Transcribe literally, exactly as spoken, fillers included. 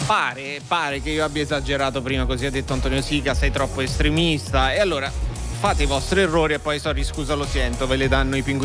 pare, pare che io abbia esagerato prima, così ha detto Antonio Sica, sei troppo estremista, e allora fate i vostri errori e poi sorry scusa lo sento, ve le danno i pinguini